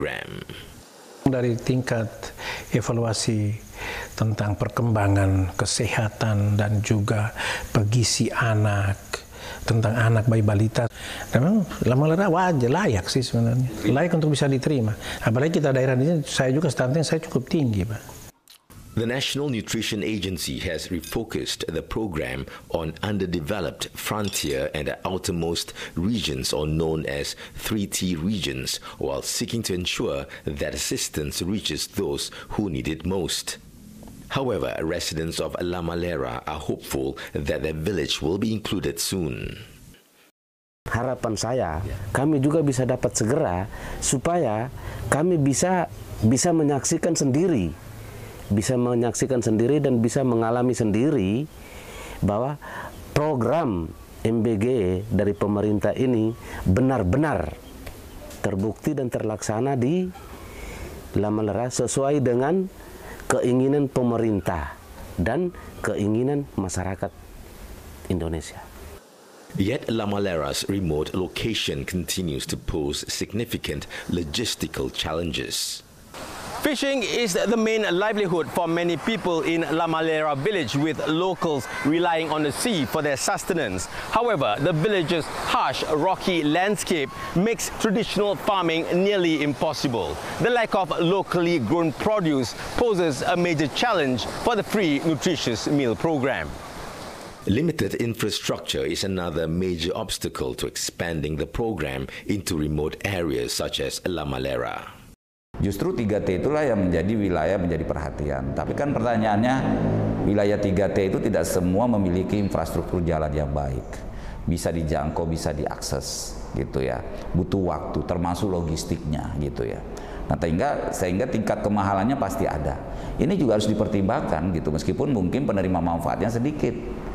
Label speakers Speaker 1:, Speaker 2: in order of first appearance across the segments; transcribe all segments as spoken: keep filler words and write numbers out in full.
Speaker 1: Dari tingkat evaluasi tentang perkembangan kesehatan dan juga pegisi anak, tentang anak bayi balita, memang Lamalera wajar, layak sih sebenarnya, layak untuk bisa diterima. Apalagi kita daerah ini, saya juga stunting saya cukup tinggi, Pak.
Speaker 2: The National Nutrition Agency has refocused the program on underdeveloped frontier and outermost regions, or known as three T regions, while seeking to ensure that assistance reaches those who need it most. However, residents of Lamalera are hopeful that their village will be included soon.
Speaker 3: Harapan saya, kami juga bisa dapat segera supaya kami bisa bisa menyaksikan sendiri, bisa menyaksikan sendiri dan bisa mengalami sendiri bahwa program M B G dari pemerintah ini benar-benar terbukti dan terlaksana di Lamalera sesuai dengan keinginan pemerintah dan keinginan masyarakat Indonesia.
Speaker 2: Yet Lamalera's remote location continues to pose significant logistical challenges.
Speaker 4: Fishing is the main livelihood for many people in Lamalera village, with locals relying on the sea for their sustenance. However, the village's harsh, rocky landscape makes traditional farming nearly impossible. The lack of locally grown produce poses a major challenge for the free nutritious meal program.
Speaker 2: Limited infrastructure is another major obstacle to expanding the program into remote areas such as Lamalera.
Speaker 5: Justru tiga T itulah yang menjadi wilayah menjadi perhatian. Tapi kan pertanyaannya, wilayah tiga T itu tidak semua memiliki infrastruktur jalan yang baik. Bisa dijangkau, bisa diakses gitu ya. Butuh waktu, termasuk logistiknya gitu ya. Nah, sehingga, sehingga tingkat kemahalannya pasti ada. Ini juga harus dipertimbangkan gitu, meskipun mungkin penerima manfaatnya sedikit.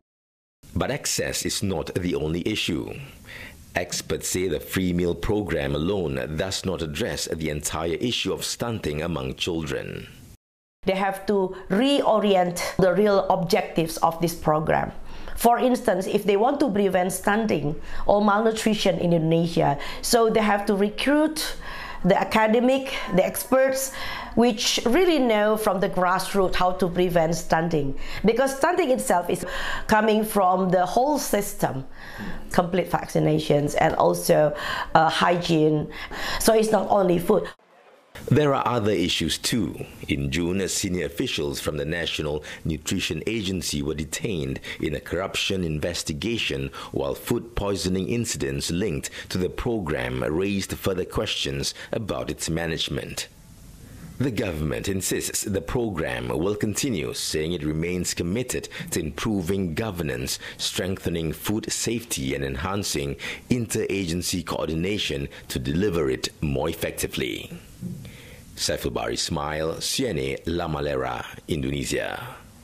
Speaker 2: But access is not the only issue. Experts say the free meal program alone does not address the entire issue of stunting among children.
Speaker 6: They have to reorient the real objectives of this program. For instance, if they want to prevent stunting or malnutrition in Indonesia, so they have to recruit the academic, the experts, which really know from the grassroots how to prevent stunting. Because stunting itself is coming from the whole system, complete vaccinations and also uh, hygiene. So it's not only food.
Speaker 2: There are other issues too. In June, senior officials from the National Nutrition Agency were detained in a corruption investigation, while food poisoning incidents linked to the program raised further questions about its management. The government insists the program will continue, saying it remains committed to improving governance, strengthening food safety and enhancing interagency coordination to deliver it more effectively. Saiful Bahri Ismail, C N A, Lamalera, Indonesia.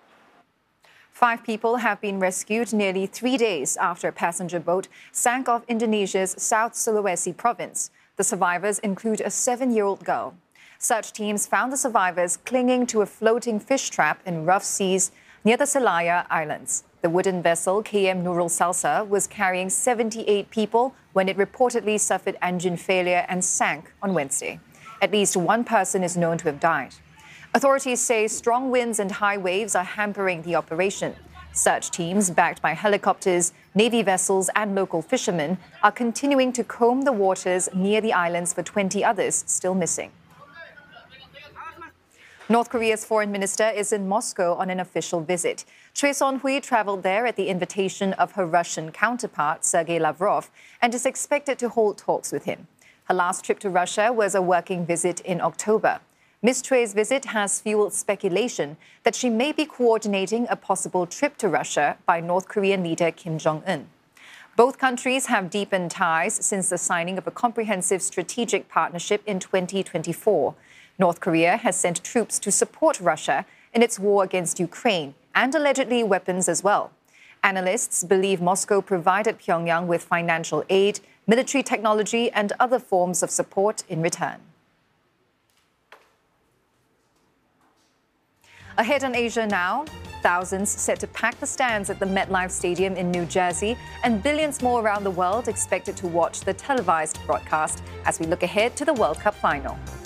Speaker 7: Five people have been rescued nearly three days after a passenger boat sank off Indonesia's South Sulawesi province. The survivors include a seven-year-old girl. Search teams found the survivors clinging to a floating fish trap in rough seas near the Selayar Islands. The wooden vessel K M Nurul Salsa was carrying seventy-eight people when it reportedly suffered engine failure and sank on Wednesday. At least one person is known to have died. Authorities say strong winds and high waves are hampering the operation. Search teams, backed by helicopters, Navy vessels and local fishermen, are continuing to comb the waters near the islands for twenty others still missing. North Korea's foreign minister is in Moscow on an official visit. Choi Son-hui traveled there at the invitation of her Russian counterpart, Sergei Lavrov, and is expected to hold talks with him. Her last trip to Russia was a working visit in October. Miz Choi's visit has fueled speculation that she may be coordinating a possible trip to Russia by North Korean leader Kim Jong-un. Both countries have deepened ties since the signing of a comprehensive strategic partnership in twenty twenty-four. North Korea has sent troops to support Russia in its war against Ukraine, and allegedly weapons as well. Analysts believe Moscow provided Pyongyang with financial aid, military technology, and other forms of support in return. Ahead on Asia Now, thousands set to pack the stands at the MetLife Stadium in New Jersey, and billions more around the world expected to watch the televised broadcast as we look ahead to the World Cup final.